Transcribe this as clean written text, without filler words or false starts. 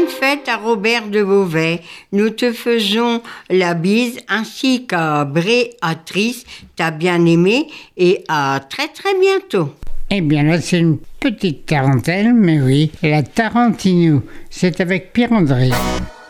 bonne fête à Robert de Beauvais. Nous te faisons la bise ainsi qu'à Béatrice, ta bien-aimée, et à très très bientôt. Eh bien là, c'est une petite tarentelle, mais oui, la Tarantinou, c'est avec Pierre-André.